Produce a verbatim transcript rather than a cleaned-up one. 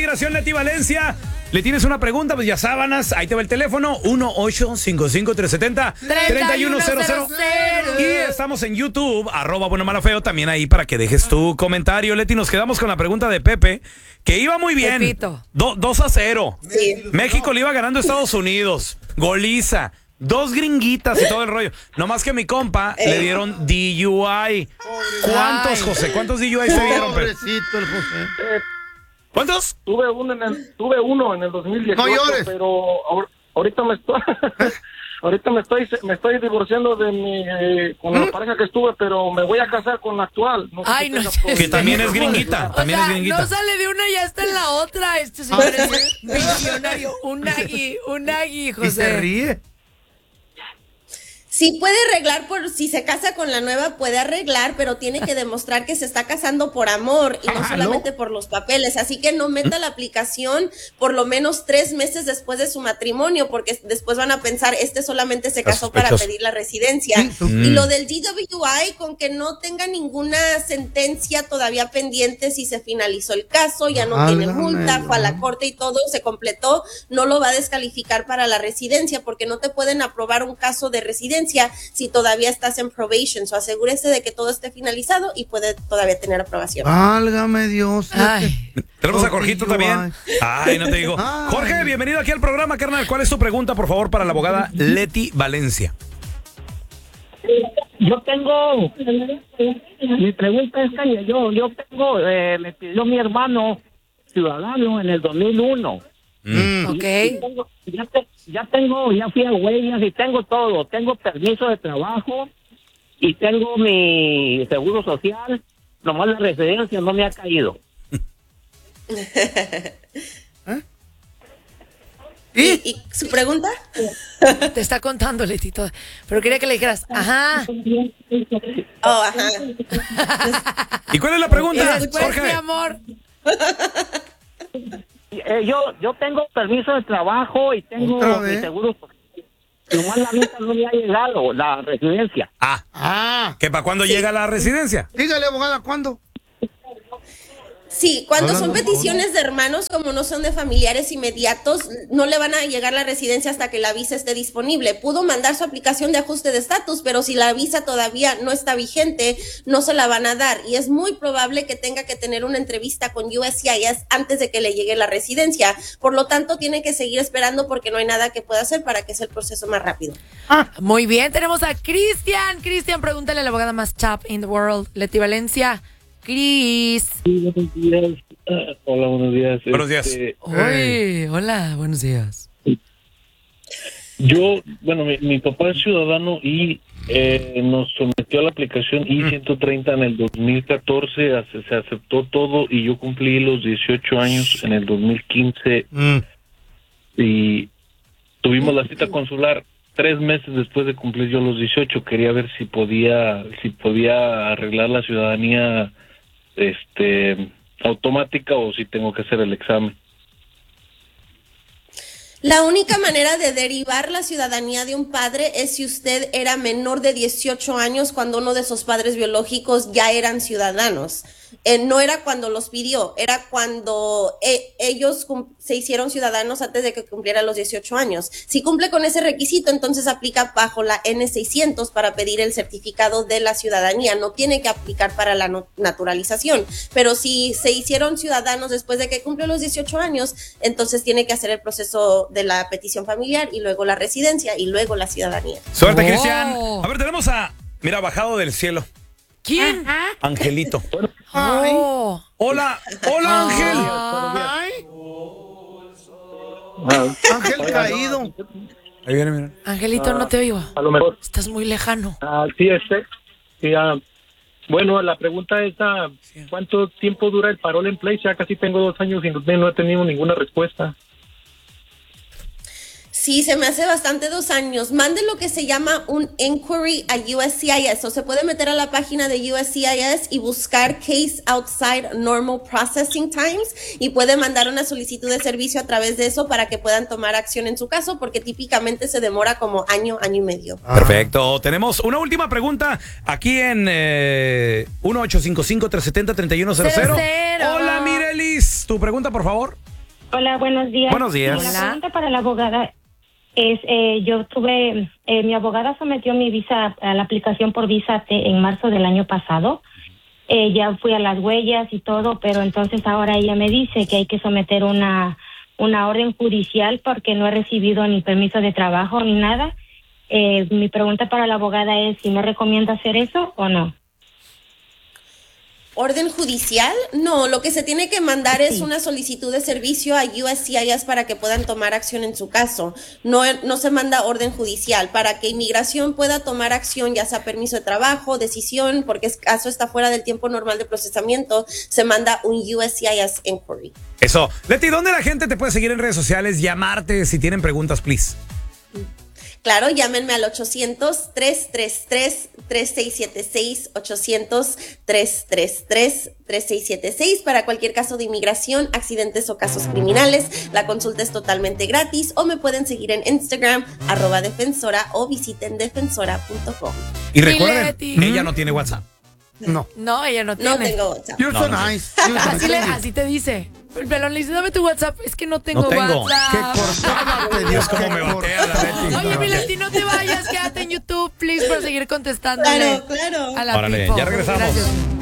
Inmigración Leti Valencia. ¿Le tienes una pregunta? Pues ya sábanas, ahí te va el teléfono, uno ocho cinco cinco, tres siete cero, tres uno cero cero. Y estamos en YouTube, arroba bueno malo feo, también ahí para que dejes tu comentario. Leti, nos quedamos con la pregunta de Pepe, que iba muy bien. Do, dos a cero. Sí. México le iba ganando a Estados Unidos. Goliza. Dos gringuitas y todo el rollo. No más que mi compa eh. le dieron D U I. ¿Cuántos, Ay. José? ¿Cuántos D U I se dieron? Pobrecito el José. Eh, ¿Cuántos? Tuve uno en el, tuve uno en el dos mil dieciocho, no pero ahorita me estoy ahorita me estoy me estoy divorciando de mi eh, con ¿Mm? la pareja que estuve, pero me voy a casar con la actual. No sé Ay, no sé. Que también es gringuita, también o sea, es gringuita. No sale de una y ya está en la otra. Este señor es visionario, un agui, un agui, José. ¿Y se ríe? Sí puede arreglar, por si se casa con la nueva, puede arreglar, pero tiene que demostrar que se está casando por amor y no ah, solamente ¿no? por los papeles. Así que no meta la aplicación por lo menos tres meses después de su matrimonio, porque después van a pensar, este solamente se casó para pedir la residencia. Mm. Y lo del D W I, con que no tenga ninguna sentencia todavía pendiente, si se finalizó el caso, ya no ah, tiene multa, fue a la corte y todo, se completó, no lo va a descalificar para la residencia, porque no te pueden aprobar un caso de residencia si todavía estás en probation. So asegúrese de que todo esté finalizado y puede todavía tener aprobación. Válgame Dios. Ay. Tenemos a Jorgito también. Ay, no te digo. Ay. Jorge, bienvenido aquí al programa, carnal. ¿Cuál es tu pregunta, por favor, para la abogada Leti Valencia? Yo tengo, mi pregunta es que yo, yo tengo, eh, me pidió mi hermano ciudadano en el dos mil uno. Mm. Ok. Tengo, ya, te, ya tengo, ya fui a huellas y tengo todo. Tengo permiso de trabajo y tengo mi seguro social. Nomás la residencia no me ha caído. ¿Eh? ¿Y? ¿Y, ¿Y su pregunta? Te está contando, Letito. Pero quería que le dijeras, ajá. Oh, ajá. ¿Y cuál es la pregunta, y después, Jorge? Mi amor. Eh, yo yo tengo permiso de trabajo y tengo mi seguro social. Nomás la visa no me ha llegado, la residencia. Ah, ah. ¿Que para cuándo sí. llega la residencia? Dígale, abogada, ¿cuándo? Sí, cuando son peticiones de hermanos, como no son de familiares inmediatos, no le van a llegar la residencia hasta que la visa esté disponible. Pudo mandar su aplicación de ajuste de estatus, pero si la visa todavía no está vigente, no se la van a dar. Y es muy probable que tenga que tener una entrevista con U S C I S antes de que le llegue la residencia. Por lo tanto, tiene que seguir esperando porque no hay nada que pueda hacer para que sea el proceso más rápido. Ah, muy bien, tenemos a Cristian. Cristian, pregúntale a la abogada más top in the world, Leti Valencia. Cris. Sí, buenos días. Uh, hola, buenos días. Buenos días. Este, Oye, hola, buenos días. Yo, bueno, mi, mi papá es ciudadano y eh, nos sometió a la aplicación I ciento treinta en el dos mil catorce, se, se aceptó todo y yo cumplí los dieciocho años en el dos mil quince mm. y tuvimos la cita consular tres meses después de cumplir yo los dieciocho. Quería ver si podía, si podía arreglar la ciudadanía este automática o si tengo que hacer el examen. La única manera de derivar la ciudadanía de un padre es si usted era menor de dieciocho años cuando uno de sus padres biológicos ya eran ciudadanos. Eh, no era cuando los pidió, era cuando eh, ellos se hicieron ciudadanos antes de que cumpliera los dieciocho años. Si cumple con ese requisito, entonces aplica bajo la N seiscientos para pedir el certificado de la ciudadanía. No tiene que aplicar para la no naturalización. Pero si se hicieron ciudadanos después de que cumplió los dieciocho años, entonces tiene que hacer el proceso de la petición familiar y luego la residencia y luego la ciudadanía. Suerte, oh. Cristian. A ver, tenemos a, mira, bajado del cielo. ¿Quién? Angelito. Ay. Hola, hola Ángel. Ay. Ángel caído. Ahí viene, mira. Angelito, no te oigo. A lo mejor. Estás muy lejano. Ah, sí, este. Sí, uh, bueno, la pregunta es, uh, ¿cuánto tiempo dura el parole en place? Ya casi tengo dos años y no he tenido ninguna respuesta. Sí, se me hace bastante dos años. Mande lo que se llama un inquiry a U S C I S. O se puede meter a la página de U S C I S y buscar Case Outside Normal Processing Times y puede mandar una solicitud de servicio a través de eso para que puedan tomar acción en su caso, porque típicamente se demora como año, año y medio. Perfecto. Tenemos una última pregunta aquí en eh, uno ocho cinco cinco, tres siete cero, tres uno cero cero. Hola, Mirelis. Tu pregunta, por favor. Hola, buenos días. Buenos días. La Hola. pregunta para la abogada es, eh, yo tuve, eh, mi abogada sometió mi visa a la aplicación por visa T en marzo del año pasado. Eh, ya fui a las huellas y todo, pero entonces ahora ella me dice que hay que someter una, una orden judicial porque no he recibido ni permiso de trabajo ni nada. Eh, mi pregunta para la abogada es si me recomienda hacer eso o no. ¿Orden judicial? No, lo que se tiene que mandar es Sí. una solicitud de servicio a U S C I S para que puedan tomar acción en su caso. No, no se manda orden judicial. Para que inmigración pueda tomar acción, ya sea permiso de trabajo, decisión, porque el caso está fuera del tiempo normal de procesamiento, se manda un U S C I S inquiry. Eso. Leti, ¿dónde la gente te puede seguir en redes sociales? Llamarte si tienen preguntas, please. Claro, llámenme al ochocientos, tres tres tres, tres seis siete seis, ochocientos, tres tres tres, tres seis siete seis para cualquier caso de inmigración, accidentes o casos criminales. La consulta es totalmente gratis o me pueden seguir en Instagram, arroba defensora o visiten defensora punto com. Y recuerden, Leti. ella no tiene WhatsApp. No. No, ella no tiene. No tengo WhatsApp. You're No, so no. nice. You're so Así, le- nice. así te dice. El pelón le dice, dame tu WhatsApp. Es que no tengo, No tengo. WhatsApp. Qué cortada te dio. Dios, cómo qué me batea la Leti. cortada. Oye, mi Leti, no te vayas, quédate en YouTube, please, para seguir contestando Claro, claro. a la Órale, people. ya regresamos. Gracias.